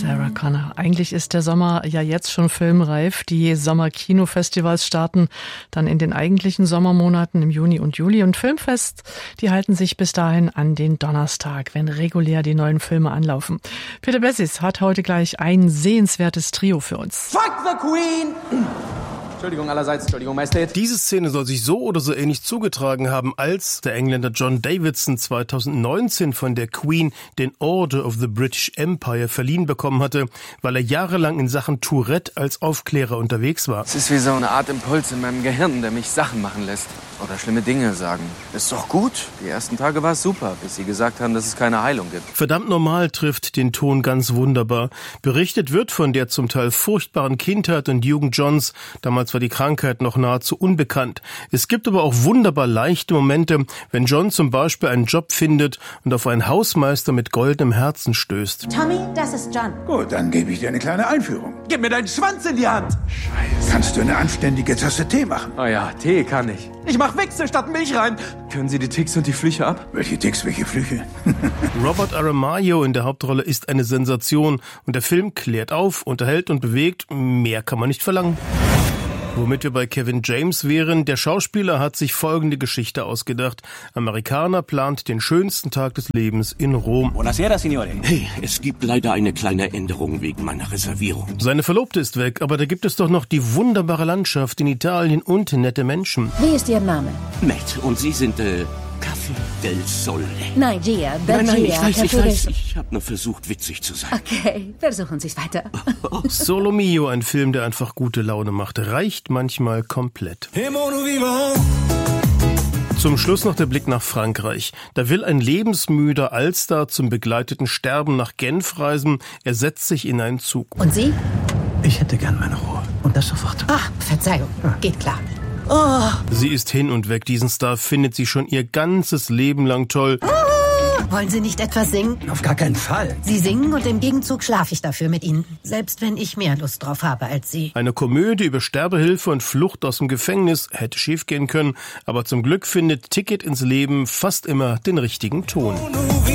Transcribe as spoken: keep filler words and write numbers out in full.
Sarah Connor. Eigentlich ist der Sommer ja jetzt schon filmreif. Die Sommerkinofestivals starten dann in den eigentlichen Sommermonaten im Juni und Juli. Und Filmfest, die halten sich bis dahin an den Donnerstag, wenn regulär die neuen Filme anlaufen. Peter Bessis hat heute gleich ein sehenswertes Trio für uns. Fuck the Queen! Entschuldigung allerseits, Entschuldigung, Majestät. Diese Szene soll sich so oder so ähnlich zugetragen haben, als der Engländer John Davidson zweitausendneunzehn von der Queen den Order of the British Empire verliehen bekommen hatte, weil er jahrelang in Sachen Tourette als Aufklärer unterwegs war. Es ist wie so eine Art Impuls in meinem Gehirn, der mich Sachen machen lässt. Oder schlimme Dinge sagen. Ist doch gut. Die ersten Tage war es super, bis sie gesagt haben, dass es keine Heilung gibt. Verdammt normal trifft den Ton ganz wunderbar. Berichtet wird von der zum Teil furchtbaren Kindheit und Jugend Johns. Damals war die Krankheit noch nahezu unbekannt. Es gibt aber auch wunderbar leichte Momente, wenn John zum Beispiel einen Job findet und auf einen Hausmeister mit goldenem Herzen stößt. Tommy, das ist John. Gut, dann gebe ich dir eine kleine Einführung. Gib mir deinen Schwanz in die Hand! Scheiße. Kannst du eine anständige Tasse Tee machen? Oh ja, Tee kann ich. Ich mach Wichse statt Milch rein. Können Sie die Ticks und die Flüche ab? Welche Ticks, welche Flüche? Robert Aramayo in der Hauptrolle ist eine Sensation und der Film klärt auf, unterhält und bewegt. Mehr kann man nicht verlangen. Womit wir bei Kevin James wären, der Schauspieler hat sich folgende Geschichte ausgedacht. Amerikaner plant den schönsten Tag des Lebens in Rom. Buonasera, Signore. Hey, es gibt leider eine kleine Änderung wegen meiner Reservierung. Seine Verlobte ist weg, aber da gibt es doch noch die wunderbare Landschaft in Italien und nette Menschen. Wie ist Ihr Name? Matt, und Sie sind, äh, Café del Sole. Nein, Gia, Nein, nein, ich weiß, ich Café weiß. del- Ich habe nur versucht, witzig zu sein. Okay, versuchen Sie es weiter. Solo Mio, ein Film, der einfach gute Laune macht, reicht manchmal komplett. Zum Schluss noch der Blick nach Frankreich. Da will ein lebensmüder Allstar zum begleiteten Sterben nach Genf reisen. Er setzt sich in einen Zug. Und Sie? Ich hätte gern meine Ruhe. Und das sofort. Ah, Verzeihung, geht klar. Oh, Sie ist hin und weg. Diesen Star findet sie schon ihr ganzes Leben lang toll. wollen Sie nicht etwas singen? Auf gar keinen Fall. Sie singen und im Gegenzug schlafe ich dafür mit Ihnen. Selbst wenn ich mehr Lust drauf habe als Sie. Eine Komödie über Sterbehilfe und Flucht aus dem Gefängnis hätte schiefgehen können, aber zum Glück findet Ticket ins Leben fast immer den richtigen Ton.